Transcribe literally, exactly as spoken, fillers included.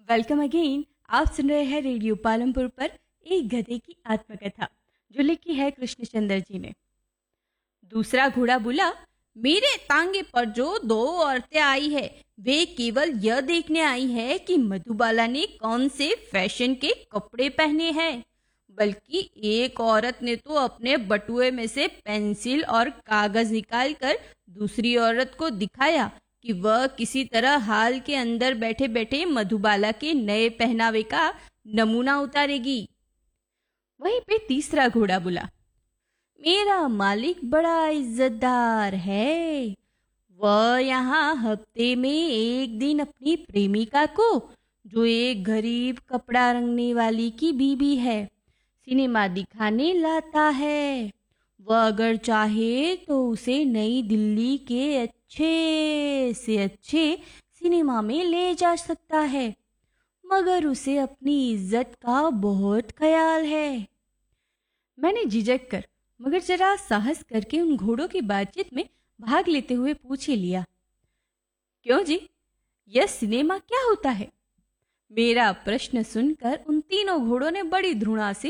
Welcome again. आप सुन रहे हैं रेडियो पालमपुर पर एक गधे की आत्मकथा जो लिखी है कृष्णचंद्र जी ने। दूसरा घोड़ा बोला, मेरे तांगे पर जो दो औरतें आई है वे केवल यह देखने आई है कि मधुबाला ने कौन से फैशन के कपड़े पहने हैं, बल्कि एक औरत ने तो अपने बटुए में से पेंसिल और कागज निकालकर दूसरी औरत को दिखाया कि वह किसी तरह हाल के अंदर बैठे बैठे मधुबाला के नए पहनावे का नमूना उतारेगी। वहीं पे तीसरा घोड़ा बोला, मेरा मालिक बड़ा इज्जतदार है। वह यहाँ हफ्ते में एक दिन अपनी प्रेमिका को, जो एक गरीब कपड़ा रंगने वाली की बीबी है, सिनेमा दिखाने लाता है। वह अगर चाहे तो उसे नई दिल्ली के अच्छे से अच्छे सिनेमा में ले जा सकता है, मगर उसे अपनी इज्जत का बहुत ख्याल है। मैंने झिझक कर मगर जरा साहस करके उन घोड़ों की बातचीत में भाग लेते हुए पूछ ही लिया, क्यों जी, यह सिनेमा क्या होता है? मेरा प्रश्न सुनकर उन तीनों घोड़ों ने बड़ी धृणा से